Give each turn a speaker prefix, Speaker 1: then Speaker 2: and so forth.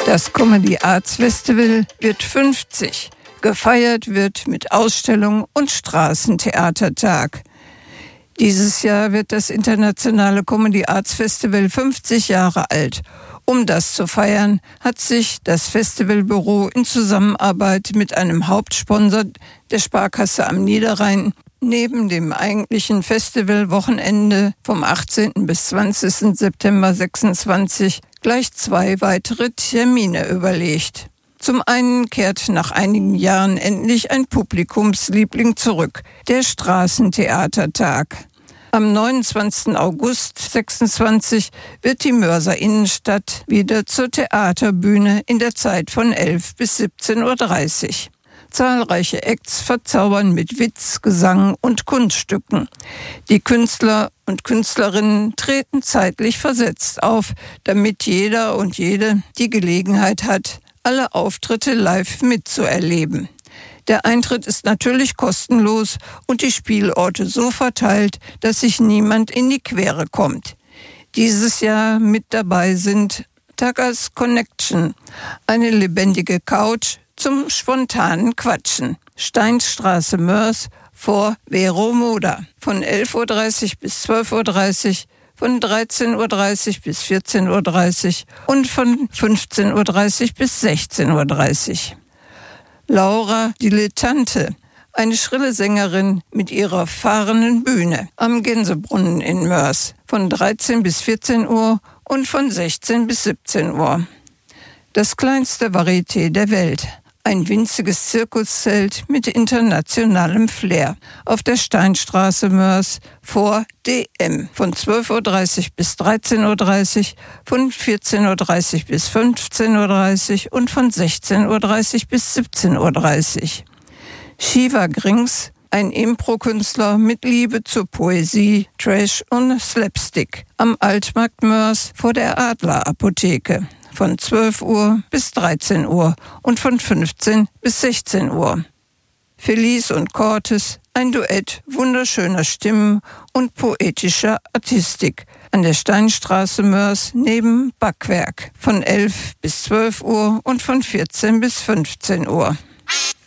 Speaker 1: Das Comedy Arts Festival wird 50. Gefeiert wird mit Ausstellung und Straßentheatertag. Dieses Jahr wird das internationale Comedy Arts Festival 50 Jahre alt. Um das zu feiern, hat sich das Festivalbüro in Zusammenarbeit mit einem Hauptsponsor der Sparkasse am Niederrhein neben dem eigentlichen Festivalwochenende vom 18. bis 20. September 26 gleich 2 weitere Termine überlegt. Zum einen kehrt nach einigen Jahren endlich ein Publikumsliebling zurück, der Straßentheatertag. Am 29. August 26 wird die Mörser Innenstadt wieder zur Theaterbühne in der Zeit von 11 bis 17.30 Uhr. Zahlreiche Acts verzaubern mit Witz, Gesang und Kunststücken. Die Künstler und Künstlerinnen treten zeitlich versetzt auf, damit jeder und jede die Gelegenheit hat, alle Auftritte live mitzuerleben. Der Eintritt ist natürlich kostenlos und die Spielorte so verteilt, dass sich niemand in die Quere kommt. Dieses Jahr mit dabei sind Taggers Connection, eine lebendige Couch zum spontanen Quatschen, Steinstraße Mörs vor Vero Moda, von 11.30 Uhr bis 12.30 Uhr, von 13.30 Uhr bis 14.30 Uhr und von 15.30 Uhr bis 16.30 Uhr. Laura Dilettante, eine schrille Sängerin mit ihrer fahrenden Bühne am Gänsebrunnen in Mörs, von 13 bis 14 Uhr und von 16 bis 17 Uhr. Das kleinste Varieté der Welt, ein winziges Zirkuszelt mit internationalem Flair auf der Steinstraße Mörs vor DM von 12.30 Uhr bis 13.30 Uhr, von 14.30 Uhr bis 15.30 Uhr und von 16.30 Uhr bis 17.30 Uhr. Shiva Grings, ein Impro-Künstler mit Liebe zur Poesie, Trash und Slapstick am Altmarkt Mörs vor der Adlerapotheke von 12 Uhr bis 13 Uhr und von 15 bis 16 Uhr. Felice und Cortes, ein Duett wunderschöner Stimmen und poetischer Artistik an der Steinstraße Mörs neben Backwerk von 11 bis 12 Uhr und von 14 bis 15 Uhr.